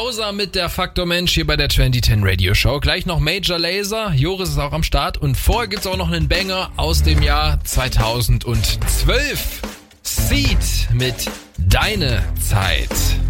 Bowser mit der Faktor Mensch hier bei der 2010 Radio Show. Gleich noch Major Lazer, Joris ist auch am Start und vorher gibt's auch noch einen Banger aus dem Jahr 2012. Seed mit Deine Zeit.